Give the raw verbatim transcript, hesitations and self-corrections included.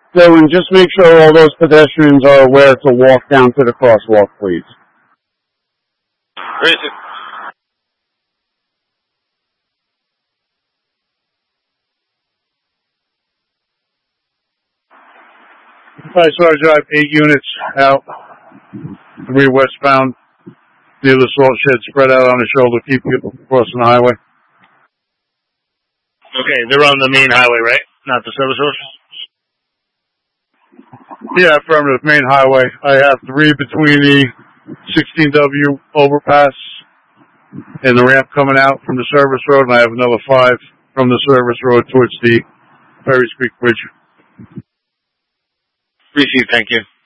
Dylan, just make sure all those pedestrians are aware to walk down to the crosswalk, please. Where is it? Hi, Sergeant. I have eight units out, three westbound, near the salt shed, spread out on the shoulder, keep people from crossing the highway. Okay, they're on the main highway, right? Not the service road? Yeah, affirmative, main highway. I have three between the sixteen W overpass and the ramp coming out from the service road, and I have another five from the service road towards the Perry's Creek Bridge. Received, thank you.